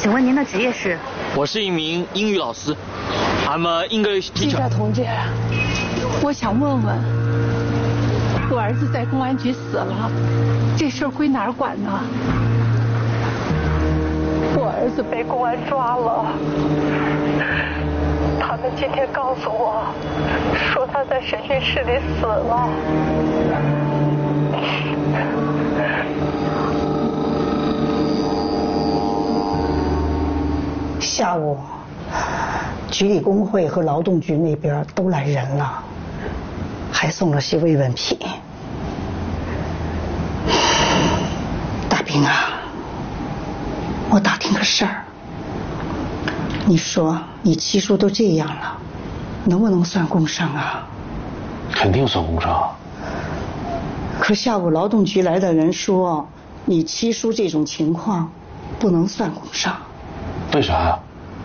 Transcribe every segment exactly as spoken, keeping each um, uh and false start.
请问您的职业是？ 我是一名英语老师。I'm an English teacher。 记者同志，我想问问，我儿子在公安局死了，这事儿归哪儿管呢？我儿子被公安抓了，他们今天告诉我，说他在审讯室里死了。 下午，局里工会和劳动局那边都来人了，还送了些慰问品。大兵啊，我打听个事儿，你说你七叔都这样了，能不能算工伤啊？ 肯定算工伤。 可下午劳动局来的人说，你七叔这种情况不能算工伤。 为啥呀？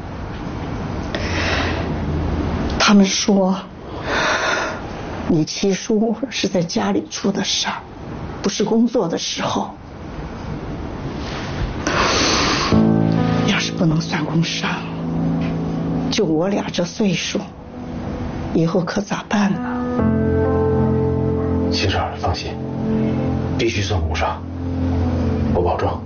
他们说，你七叔是在家里出的事儿，不是工作的时候。要是不能算工伤，就我俩这岁数，以后可咋办呢？ 七婶，放心，必须算工伤，我保证。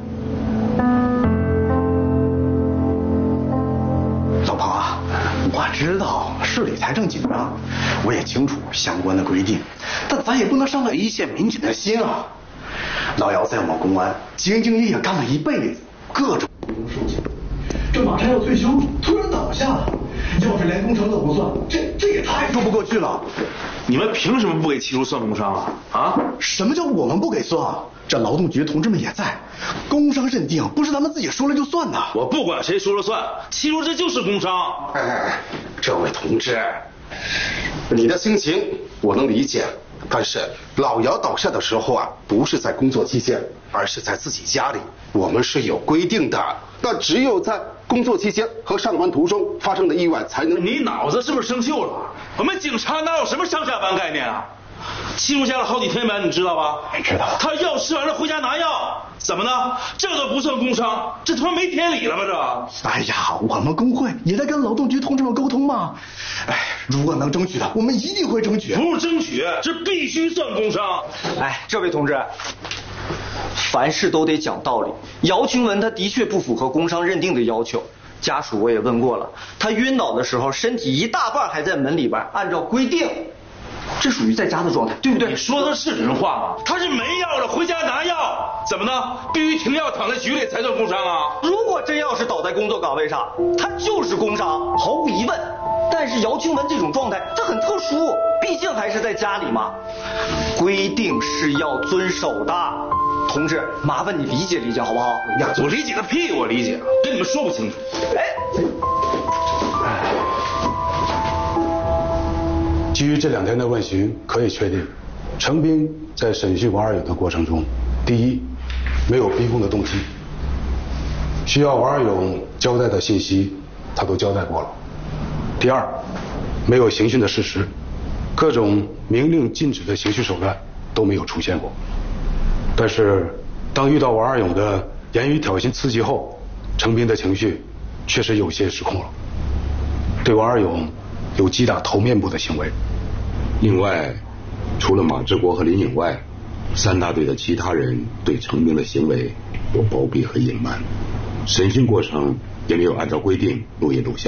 老庞啊，我知道市里财政紧张，我也清楚相关的规定，但咱也不能伤了一线民警的心啊。老姚在我们公安兢兢业业干了一辈子，各种不用受气，这马上要退休，突然倒下了，要是连工伤都不算，这这也太说不过去了。 你们凭什么不给七叔算工伤啊？啊？ 什么叫我们不给算？这劳动局同志们也在，工伤认定不是咱们自己说了就算的。 我不管谁说了算，七叔这就是工伤。 哎哎哎，这位同志，你的心情我能理解，但是老姚倒下的时候啊，不是在工作期间，而是在自己家里。我们是有规定的，那只有在工作期间和上班途中发生的意外才能。 你脑子是不是生锈了？我们警察哪有什么上下班概念啊？七叔加了好几天班，你知道吧？ 知道。 他药吃完了回家拿药，怎么呢？这都不算工伤，这他妈没天理了吧这？ 哎呀，我们工会也在跟劳动局同志们沟通嘛。哎，如果能争取的，我们一定会争取。 不是争取，这必须算工伤。 哎，这位同志，凡事都得讲道理。姚清文他的确不符合工伤认定的要求，家属我也问过了，他晕倒的时候身体一大半还在门里边，按照规定。这属于在家的状态，对不对？ 你说的是人话吗？他是没药了，回家拿药，怎么呢？必须停药，躺在局里才算工伤啊！ 如果真要是倒在工作岗位上，他就是工伤，毫无疑问。但是姚清文这种状态，他很特殊，毕竟还是在家里嘛，规定是要遵守的。同志，麻烦你理解理解好不好？ 呀，我理解个屁！我理解，跟你们说不清楚。哎。 基于这两天的问询，可以确定，程斌在审讯王二勇的过程中，第一，没有逼供的动机，需要王二勇交代的信息，他都交代过了；第二，没有刑讯的事实，各种明令禁止的刑讯手段都没有出现过。但是，当遇到王二勇的言语挑衅刺激后，程斌的情绪确实有些失控了，对王二勇有击打头面部的行为。 另外，除了马志国和林颖外，三大队的其他人对程斌的行为有包庇和隐瞒，审讯过程也没有按照规定录音录像。